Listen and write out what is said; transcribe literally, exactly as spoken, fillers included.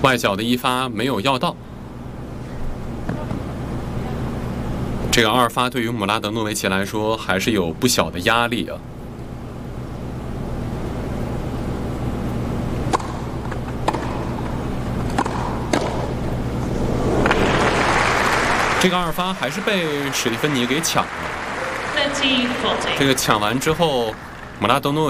外角的一发没有要到。这个二发对于姆拉德诺维奇来说还是有不小的压力啊。这个二发还是被史蒂芬妮给抢了。这个抢完之后，姆拉德诺